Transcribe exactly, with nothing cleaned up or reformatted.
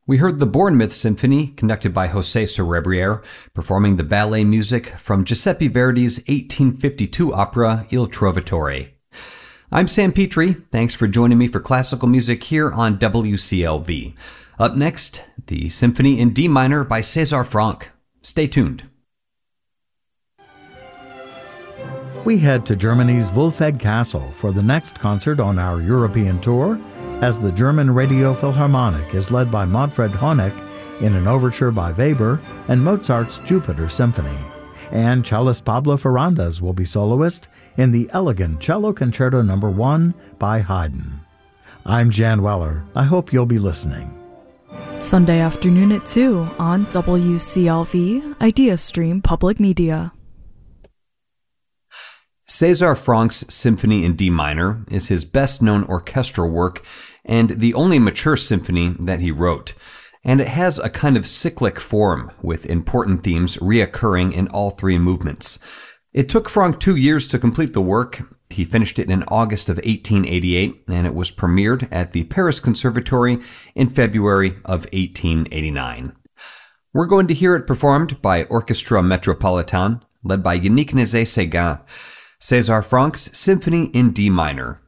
We heard the Bournemouth Symphony, conducted by José Cerebriere, performing the ballet music from Giuseppe Verdi's eighteen fifty-two opera Il Trovatore. I'm Sam Petrie. Thanks for joining me for classical music here on W C L V. Up next, the Symphony in D minor by César Franck. Stay tuned. We head to Germany's Wolfegg Castle for the next concert on our European tour, as the German Radio Philharmonic is led by Manfred Honeck in an overture by Weber and Mozart's Jupiter Symphony. And cellist Pablo Ferrandes will be soloist in the elegant Cello Concerto Number one by Haydn. I'm Jan Weller. I hope you'll be listening. Sunday afternoon at two on W C L V, IdeaStream Public Media. César Franck's Symphony in D minor is his best-known orchestral work and the only mature symphony that he wrote, and it has a kind of cyclic form with important themes reoccurring in all three movements. It took Franck two years to complete the work. He finished it in August of eighteen eighty-eight, and it was premiered at the Paris Conservatory in February of eighteen eighty-nine. We're going to hear it performed by Orchestra Metropolitan, led by Yannick Nézet-Séguin. César Franck's Symphony in D minor.